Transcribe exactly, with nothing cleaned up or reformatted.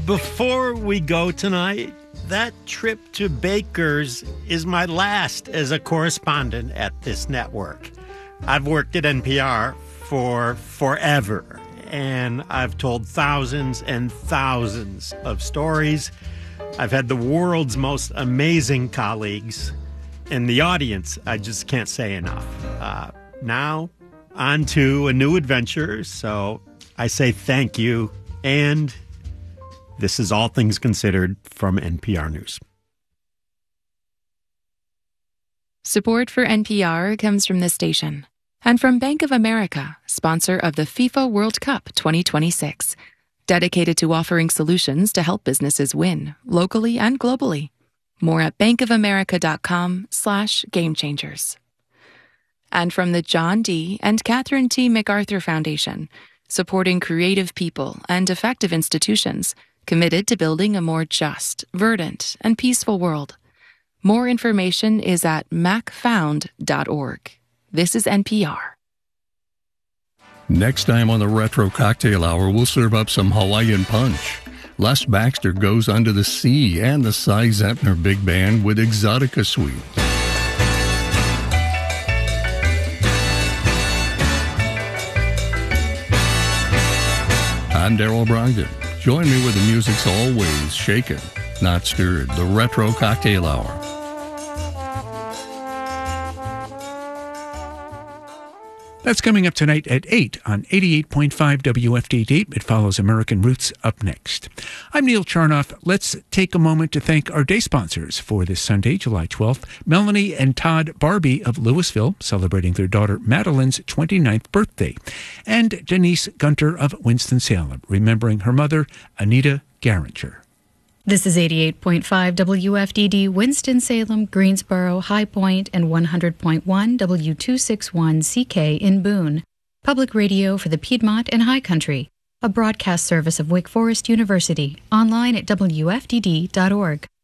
Before we go tonight, that trip to Baker's is my last as a correspondent at this network. I've worked at N P R for forever, and I've told thousands and thousands of stories. I've had the world's most amazing colleagues. In the audience, I just can't say enough. Uh, now, on to a new adventure, so I say thank you, and this is All Things Considered from N P R News. Support for N P R comes from this station and from Bank of America, sponsor of the FIFA World Cup twenty twenty-six, dedicated to offering solutions to help businesses win, locally and globally. More at bankofamerica.com slash game changers. And from the John D. and Catherine T. MacArthur Foundation, supporting creative people and effective institutions committed to building a more just, verdant, and peaceful world. More information is at mac found dot org. This is N P R. Next time on the Retro Cocktail Hour, we'll serve up some Hawaiian punch. Les Baxter goes under the sea and the Cy Zentner Big Band with Exotica Suite. I'm Daryl Brogdon. Join me where the music's always shaken, not stirred. The Retro Cocktail Hour. That's coming up tonight at eight on eighty-eight point five W F D D. It follows American Roots up next. I'm Neil Charnoff. Let's take a moment to thank our day sponsors for this Sunday, July twelfth. Melanie and Todd Barbie of Louisville, celebrating their daughter Madeline's twenty-ninth birthday. And Denise Gunter of Winston-Salem, remembering her mother, Anita Garringer. This is eighty-eight point five W F D D, Winston-Salem, Greensboro, High Point, and one hundred point one W two sixty-one C K in Boone. Public radio for the Piedmont and High Country. A broadcast service of Wake Forest University. Online at W F D D dot org.